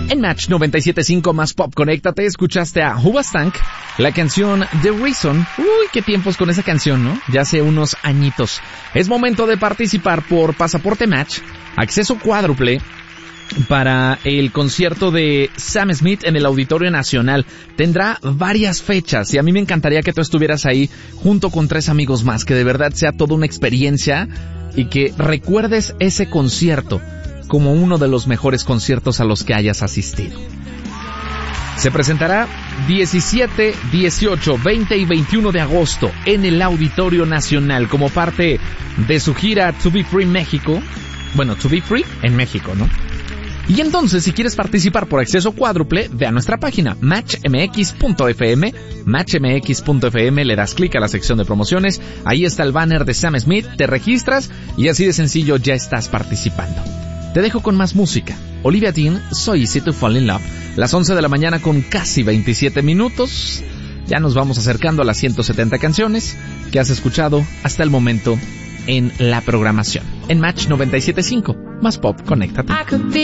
En Match 97.5 más pop, conéctate, escuchaste a Hoobastank, la canción The Reason. Uy, qué tiempos con esa canción, ¿no? Ya hace unos añitos. Es momento de participar por Pasaporte Match, acceso cuádruple para el concierto de Sam Smith en el Auditorio Nacional. Tendrá varias fechas y a mí me encantaría que tú estuvieras ahí junto con 3 amigos más, que de verdad sea toda una experiencia y que recuerdes ese concierto como uno de los mejores conciertos a los que hayas asistido. Se presentará 17, 18, 20 y 21 de agosto en el Auditorio Nacional como parte de su gira To Be Free México. Bueno, To Be Free en México, ¿no? Y entonces, si quieres participar por acceso cuádruple, ve a nuestra página matchmx.fm, matchmx.fm, le das clic a la sección de promociones, ahí está el banner de Sam Smith, te registras y así de sencillo ya estás participando. Te dejo con más música. Olivia Dean, So Easy to Fall in Love. Las 11 de la mañana con casi 27 minutos. Ya nos vamos acercando a las 170 canciones que has escuchado hasta el momento en la programación. En Match 97.5. Más pop, conéctate.